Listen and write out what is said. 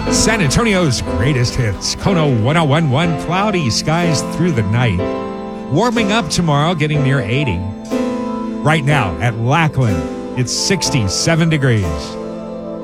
San Antonio's greatest hits. Kono 101.1, cloudy skies through the night. Warming up tomorrow, getting near 80. Right now at Lackland, it's 67 degrees.